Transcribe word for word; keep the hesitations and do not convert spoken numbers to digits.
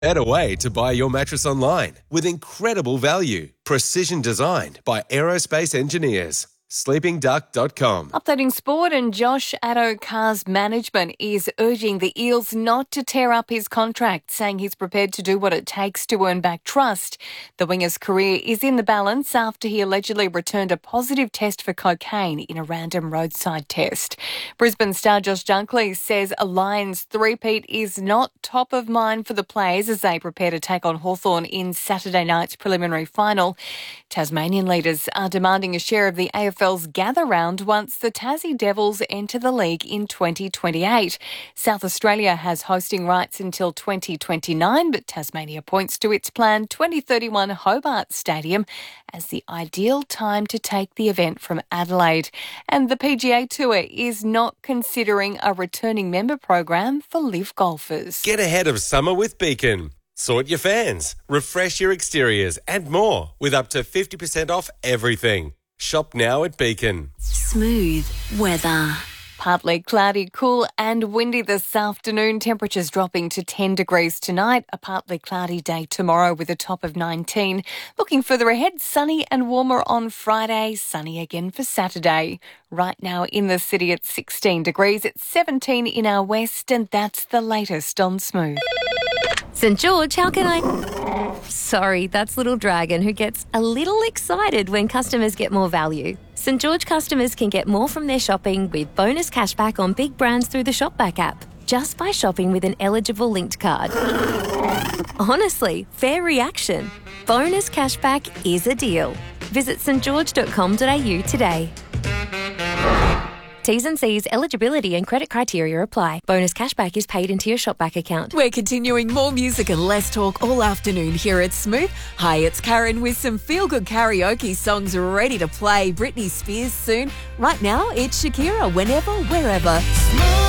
Better way to buy your mattress online with incredible value. Precision designed by aerospace engineers. sleeping duck dot com. Updating sport, and Josh Addo-Carr's management is urging the Eels not to tear up his contract, saying he's prepared to do what it takes to earn back trust. The winger's career is in the balance after he allegedly returned a positive test for cocaine in a random roadside test. Brisbane star Josh Dunkley says a Lions three-peat is not top of mind for the players as they prepare to take on Hawthorn in Saturday night's preliminary final. Tasmanian leaders are demanding a share of the A F L's gather round once the Tassie Devils enter the league in twenty twenty-eight. South Australia has hosting rights until twenty twenty-nine, but Tasmania points to its planned twenty thirty-one Hobart Stadium as the ideal time to take the event from Adelaide. And the P G A Tour is not considering a returning member program for live golfers. Get ahead of summer with Beacon. Sort your fans, refresh your exteriors and more with up to fifty percent off everything. Shop now at Beacon. Smooth weather. Partly cloudy, cool and windy this afternoon. Temperatures dropping to ten degrees tonight. A partly cloudy day tomorrow with a top of nineteen. Looking further ahead, sunny and warmer on Friday. Sunny again for Saturday. Right now in the city it's sixteen degrees. It's seventeen in our west, and that's the latest on Smooth. St George, how can I... Sorry, that's Little Dragon, who gets a little excited when customers get more value. St George customers can get more from their shopping with bonus cashback on big brands through the Shopback app, just by shopping with an eligible linked card. Honestly, fair reaction. Bonus cashback is a deal. Visit s t george dot com dot a u today. T's and C's, eligibility and credit criteria apply. Bonus cashback is paid into your Shopback account. We're continuing more music and less talk all afternoon here at Smooth. Hi, it's Karen with some feel-good karaoke songs ready to play. Britney Spears soon. Right now, it's Shakira, whenever, wherever. Smooth.